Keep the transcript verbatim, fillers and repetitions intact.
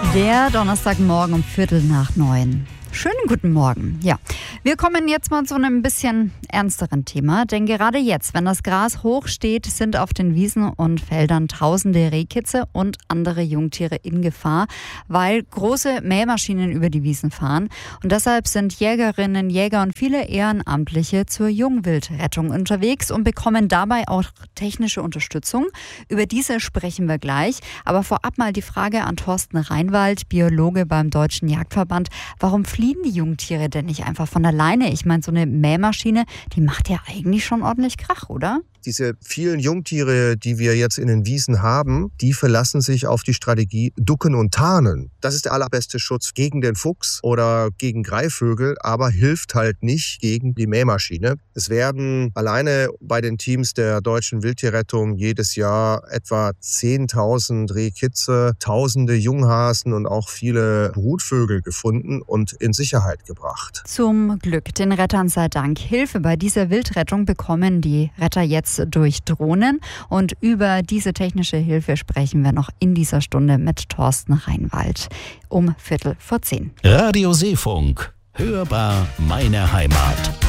Der Donnerstagmorgen um Viertel nach neun. Schönen guten Morgen. Ja, wir kommen jetzt mal zu einem bisschen ernsteren Thema, denn gerade jetzt, wenn das Gras hoch steht, sind auf den Wiesen und Feldern tausende Rehkitze und andere Jungtiere in Gefahr, weil große Mähmaschinen über die Wiesen fahren. Und deshalb sind Jägerinnen, Jäger und viele Ehrenamtliche zur Jungwildrettung unterwegs und bekommen dabei auch technische Unterstützung. Über diese sprechen wir gleich. Aber vorab mal die Frage an Thorsten Reinwald, Biologe beim Deutschen Jagdverband. Warum fliegen die Jungtiere denn nicht einfach von alleine? Ich meine, so eine Mähmaschine, die macht ja eigentlich schon ordentlich Krach, oder? Diese vielen Jungtiere, die wir jetzt in den Wiesen haben, die verlassen sich auf die Strategie Ducken und Tarnen. Das ist der allerbeste Schutz gegen den Fuchs oder gegen Greifvögel, aber hilft halt nicht gegen die Mähmaschine. Es werden alleine bei den Teams der Deutschen Wildtierrettung jedes Jahr etwa zehntausend Rehkitze, tausende Junghasen und auch viele Brutvögel gefunden und in Sicherheit gebracht. Zum Glück, den Rettern sei Dank. Hilfe bei dieser Wildrettung bekommen die Retter jetzt durch Drohnen. Und über diese technische Hilfe sprechen wir noch in dieser Stunde mit Thorsten Reinwald um Viertel vor zehn. Radio Seefunk. Hörbar meine Heimat.